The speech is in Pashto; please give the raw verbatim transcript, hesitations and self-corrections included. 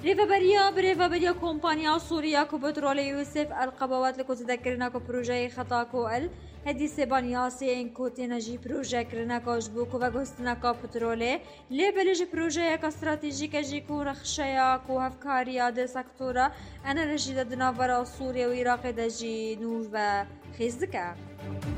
ريفابريا بريفابريا كومبانيا سوريا كو بترول يوسف القبوات لكو تذكرنا كو بروجي خطاكو ال هدي سيبانياسي انكو تنجي بروجي كرناكو جبوكو وغوستنا كو بترولي لبلج بروجي كاستراتيجيكا جيكو رخشيا كو هفكاريا دي سكتورا انا رجي دنافرا سوريا وعراق دجي نوش و خيزدكا